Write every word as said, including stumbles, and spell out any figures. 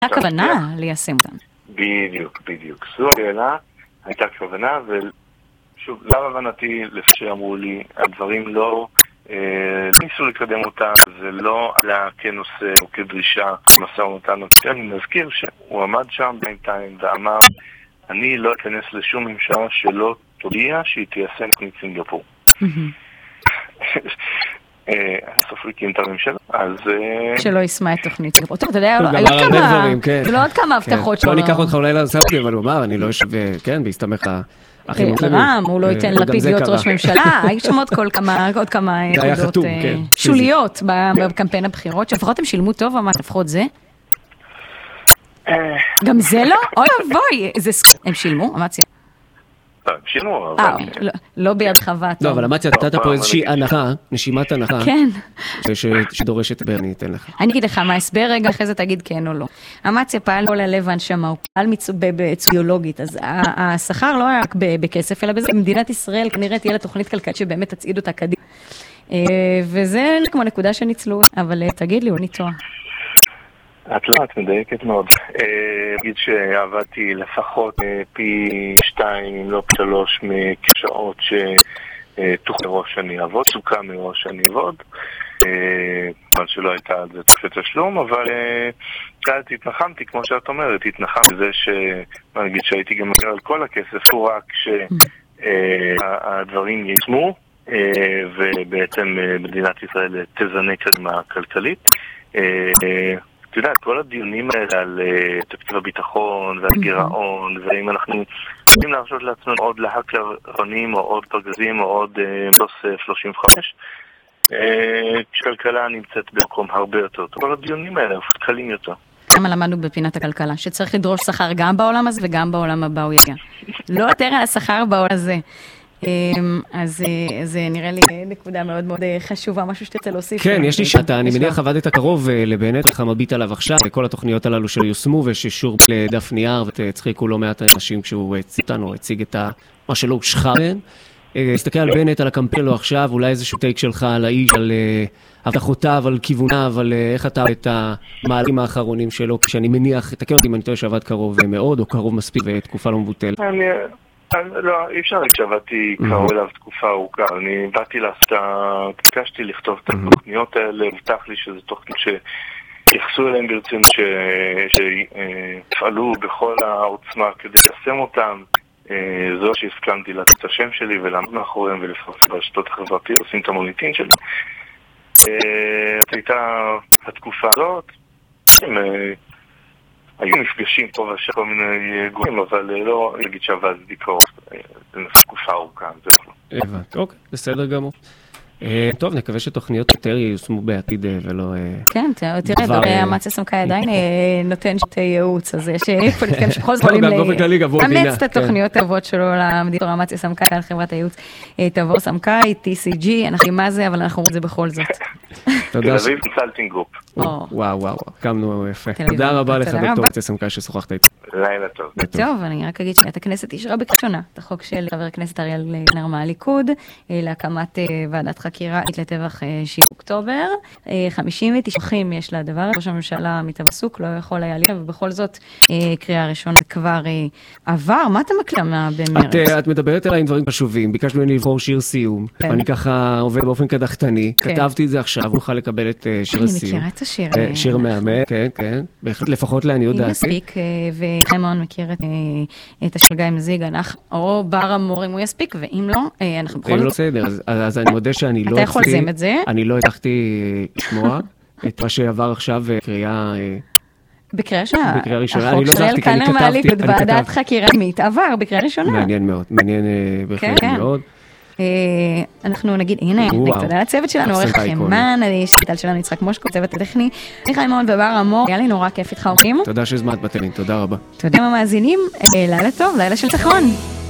הייתה כוונה ליישם אותם. בדיוק, בדיוק. זו השאלה, הייתה כוונה, ושוב, לא הבנתי, לפי שאמרו לי, הדברים לא ניסו לקדם אותם, זה לא עלה כנושא או כדרישה מסע ומתן. אני מזכיר שהוא עמד שם בינתיים ואמר, אני לא אכנס לשום ממשלה שלא תודיע שהיא תיישם תוכנית סינגפור. סוף הקים את הממשלה, אז... שלא ישמע את תוכנית סינגפור. אתה יודע, לא עוד כמה הבטחות שלו. לא ניקח אותך אולי לספתי, אבל הוא אמר, אני לא יושב, כן, ויסתמך רם, הוא לא ייתן לפיד להיות ראש ממשלה, יש שם עוד כמה נקודות שוליות בקמפיין הבחירות, שלפחות הם שילמו טוב, אבל לפחות זה? גם זה לא? אוי אבוי, הם שילמו? אמציה. הם שילמו, אבל... לא ביד חוות. לא, אבל אמציה, נתת פה איזושהי הנחה, נשימת הנחה. כן. שדורשת בר, אני אתן לך. אני אגיד לך מה הסבר, רגע אחרי זה תגיד כן או לא. אמציה פעל כל הלב והנשמה, הוא פעל בביולוגית, אז השכר לא היה רק בכסף, אלא בזה, במדינת ישראל כנראה תהיה לה תוכנית כלכלית שבאמת תצעיד אותה קדימה. וזה כמו נקודה שניצלו, אבל תגיד לי, הוא ניטוע. את לא, את מדייקת מאוד. אגיד שעבדתי לפחות פי שתיים, אם לא פי שלוש, מכשעות שתוך מראש אני אעבוד, סוכה מראש אני אעבוד. אבל שלא הייתה על זה תקפת תשלום, אבל קלתי, התנחמתי, כמו שאת אומרת, התנחמתי בזה שנגיד שהייתי גם מגיע על כל הכסף, הוא רק שהדברים יישמו, ובעצם מדינת ישראל תזנה קדמה כלכלית. אתה יודע, כל הדיונים האלה על תקציב הביטחון ועל גירעון, ואם אנחנו רוצים להרשות לעצמנו עוד להק לרונים או עוד פגזים או עוד מטוס שלושים וחמש, כשכלכלה נמצאת במקום הרבה יותר טוב. כל הדיונים האלה קלים יותר. למה למדנו בפינת הכלכלה? שצריך לדרוש שכר גם בעולם הזה וגם בעולם הבא הוא יגיע. לא יותר על השכר בעולם הזה. אז זה נראה לי נקודה מאוד מאוד חשובה, משהו שתרצה להוסיף. כן, יש לי שאתה, אני מניח עבדת קרוב לבנט, לך מביט עליו עכשיו, כל התוכניות הללו שיושמו וששור לדף נייר, ותצחיקו לא מעט אנשים כשהוא הציג אותנו, הציג את מה שלא הושחר בהן. תסתכל על בנט, על הקמפיין לו עכשיו, אולי איזשהו טייק שלך על האיש, על הבטחותיו, על כיווניו, על איך אתה את המעלים האחרונים שלו, כשאני מניח, תקן אותי אם אני טועה שעבד קרוב מאוד, או קרוב מספיק ותקופה לא מבוטלת. לא, אי אפשר כשעבדתי קרוב אליו תקופה ארוכה. אני באתי לעשות, ביקשתי לכתוב את התוכניות האלה, הבטח לי שזה תוכנית שיחסו אליהם ברצינות, שיפעלו בכל העוצמה כדי ליישם אותם. זו שהסכמתי לתת את השם שלי ולעמוד מאחוריהם ולפרסם ברשתות החברתיות, עושים את המוניטין שלי. הייתה התקופה הזאת, היו מפגשים פה ושם כל מיני גורמים, אבל לא נגיד שעבדתי קרוב, זה תקופה ארוכה, זה לא. הבנת, אוקיי, בסדר גמור. טוב, נקווה שתוכניות יותר ייושמו בעתיד ולא... כן, תראה, אמציה סמכאי עדיין נותן שתי ייעוץ, אז יש פוליטיקאים שבכל זאת יכולים לאמץ את התוכניות האהובות שלו למדינה, אמציה סמכאי על חברת הייעוץ, תעבור סמכאי, טי סי ג'י, אנחנו מה זה, אבל אנחנו רואים את זה בכל זאת. תל אביב קונסלטינג גרופ. וואו, וואו, קמנו יפה. תודה רבה לך, דוקטור אמציה סמכאי, ששוחחת איתי. לילה טוב. טוב, אני רק אגיד שאת הכנסת אישרה בראשונה, את החוק של חבר הכנסת אריאל קלנר מהליכוד, להקמת ועדת חקירה לטבח שבעה אוקטובר. חמישים ותשעה אחים יש לדבר, ראש הממשלה מתעסוק, לא יכול היה לי, ובכל זאת קריאה ראשונה כבר עבר. מה אתה מקלה במרץ? את מדברת עליי עם דברים חשובים, ביקשת ממני לבחור שיר סיום, אני ככה עובד באופן קדחתני, כתבתי את זה עכשיו, הוא יכול לקבל את שיר הסיום. אני מכירה את השיר. שיר מהמם, כן, כן, לפחות לעניות דעתי. יספיק, וחיימון מכיר את השלגה עם זיג, או בר המור אם הוא יספיק, ואם לא, אנחנו בכל זאת. לא בסדר, אז אני מודה שאני לא... אתה יכול לזים את זה? אני לא הצלחתי לשמוע את מה שעבר עכשיו קריאה... בקריאה ראשונה. בקריאה ראשונה. החוק של אריאל קלנר מהליכוד, ועדת חקירה ימית, עבר בקריאה ראשונה. מעניין מאוד, מעניין בהחלט מאוד. אנחנו נגיד, הנה, תודה לצוות שלנו, עורך חמן, שיטל שלנו יצחק מושקו, צוות הטכני, אני חיימון ובר המור, היה לי נורא כיף איתך אורחים. תודה שהזמנת בתלין, תודה רבה. תודה למאזינים, לילה טוב, לילה של צחון.